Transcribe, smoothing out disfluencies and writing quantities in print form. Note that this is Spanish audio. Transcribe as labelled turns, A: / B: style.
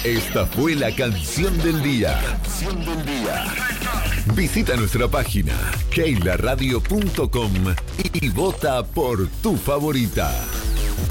A: Esta fue la canción del día. Visita nuestra página keilaradio.com y vota por tu favorita.